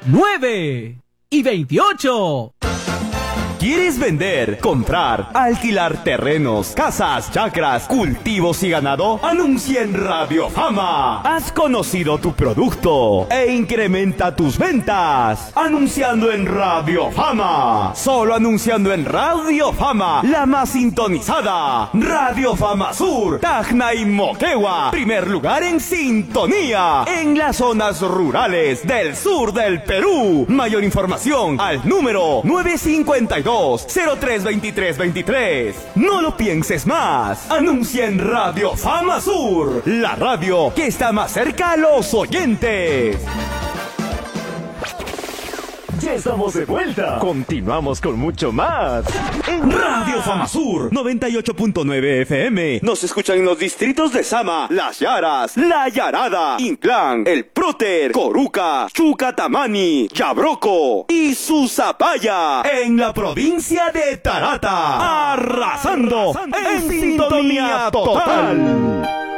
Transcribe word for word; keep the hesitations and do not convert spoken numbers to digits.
nueve y veintiocho. ¿Quieres vender, comprar, alquilar terrenos, casas, chacras, cultivos y ganado? Anuncia en Radio Fama. Has conocido tu producto e incrementa tus ventas. Anunciando en Radio Fama. Solo anunciando en Radio Fama, la más sintonizada. Radio Fama Sur, Tacna y Moquegua. Primer lugar en sintonía en las zonas rurales del sur del Perú. Mayor información al número nueve cinco dos, cero tres dos tres dos tres. No lo pienses más. Anuncia en Radio Fama Sur, la radio que está más cerca a los oyentes. Ya estamos de vuelta. Continuamos con mucho más. En Radio Fama Sur noventa y ocho punto nueve F M. Nos escuchan en los distritos de Sama, Las Yaras, La Yarada, Inclán, El Próter, Coruca, Chucatamani, Yabroco y Susapaya. En la provincia de Tarata. Arrasando, en sintonía total.